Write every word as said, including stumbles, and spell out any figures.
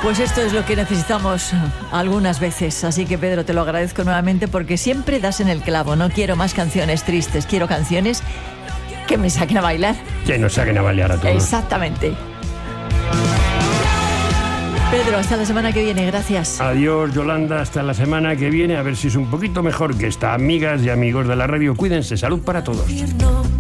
Pues esto es lo que necesitamos algunas veces. Así que, Pedro, te lo agradezco nuevamente porque siempre das en el clavo. No quiero más canciones tristes, quiero canciones que me saquen a bailar. Que nos saquen a bailar a todos. Exactamente. Pedro, hasta la semana que viene, gracias. Adiós, Yolanda, hasta la semana que viene, a ver si es un poquito mejor que esta. Amigas y amigos de la radio, cuídense, salud para todos.